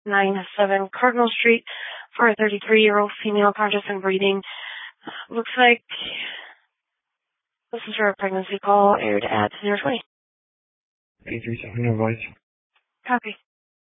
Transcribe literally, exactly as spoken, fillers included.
nine seven Cardinal Street for a thirty-three-year-old female conscious and breathing. Looks like this is for a pregnancy call aired at zero twenty. eight three seven, no voice. Copy.